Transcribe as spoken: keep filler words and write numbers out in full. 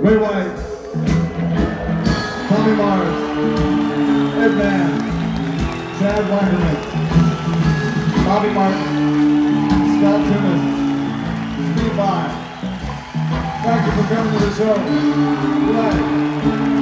Ray White, Tommy Mars, Ed Mann, Chad Weinberg, Bobby Martin, Scott Tunis, Steve Vai. Thank you for coming to the show. Good night.